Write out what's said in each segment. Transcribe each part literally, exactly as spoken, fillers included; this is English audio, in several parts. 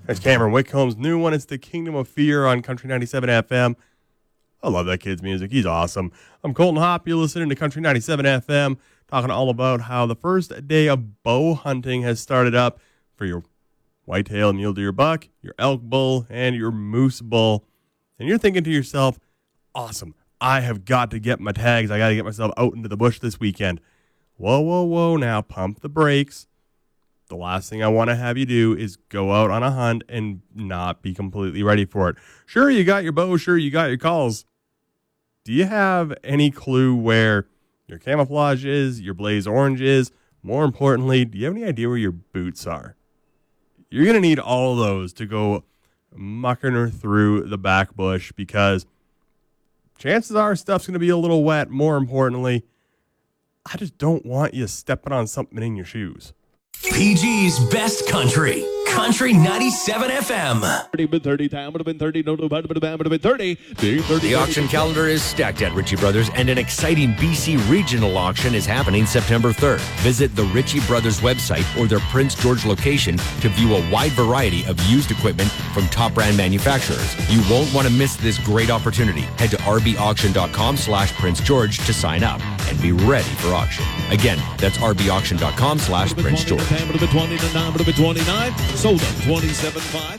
That's Cameron Whitcomb's new one. It's The Kingdom of Fear on Country ninety-seven F M. I love that kid's music. He's awesome. I'm Colton Hopp. You're listening to Country ninety-seven F M, talking all about how the first day of bow hunting has started up for your whitetail mule deer buck, your elk bull, and your moose bull. And you're thinking to yourself, awesome, I have got to get my tags. I got to get myself out into the bush this weekend. Whoa, whoa, whoa, now pump the brakes. The last thing I want to have you do is go out on a hunt and not be completely ready for it. Sure, you got your bow. Sure, you got your calls. Do you have any clue where your camouflage is, your blaze orange is? More importantly, do you have any idea where your boots are? You're going to need all of those to go mucking her through the back bush, because chances are stuff's going to be a little wet. More importantly, I just don't want you stepping on something in your shoes. P G's Best Country, Country ninety-seven F M. thirty time would have been thirty, no, no, would have been thirty. The auction calendar is stacked at Ritchie Brothers, and an exciting B C regional auction is happening September third. Visit the Ritchie Brothers website or their Prince George location to view a wide variety of used equipment from top brand manufacturers. You won't want to miss this great opportunity. Head to rbauction.com slash Prince George to sign up and be ready for auction. Again, that's rbauction.com slash Prince George. Would have been twenty-nine, would have been twenty-nine. Sold them twenty-seven five.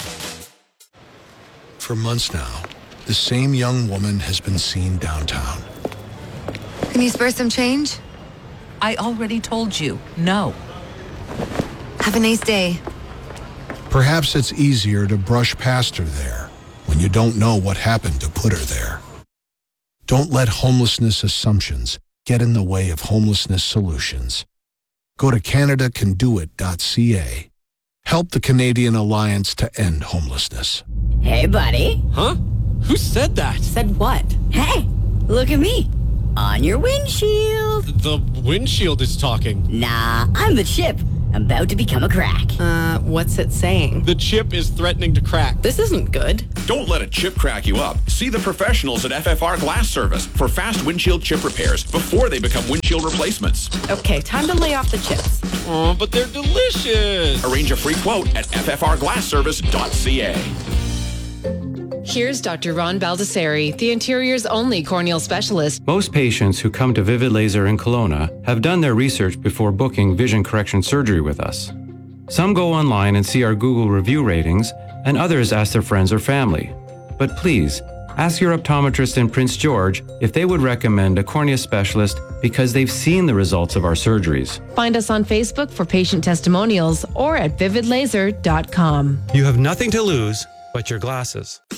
For months now, the same young woman has been seen downtown. Can you spare some change? I already told you, no. Have a nice day. Perhaps it's easier to brush past her there when you don't know what happened to put her there. Don't let homelessness assumptions get in the way of homelessness solutions. Go to canada can do it dot c a. Help the Canadian Alliance to End Homelessness. Hey, buddy. Huh? Who said that? Said what? Hey, look at me. On your windshield. The windshield is talking. Nah, I'm the chip. I'm about to become a crack. Uh, what's it saying? The chip is threatening to crack. This isn't good. Don't let a chip crack you up. See the professionals at F F R Glass Service for fast windshield chip repairs before they become windshield replacements. Okay, time to lay off the chips. Oh, but they're delicious. Arrange a free quote at f f r glass service dot c a. Here's Doctor Ron Baldessari, the interior's only corneal specialist. Most patients who come to Vivid Laser in Kelowna have done their research before booking vision correction surgery with us. Some go online and see our Google review ratings, and others ask their friends or family. But please, ask your optometrist in Prince George if they would recommend a cornea specialist, because they've seen the results of our surgeries. Find us on Facebook for patient testimonials or at vivid laser dot com. You have nothing to lose but your glasses.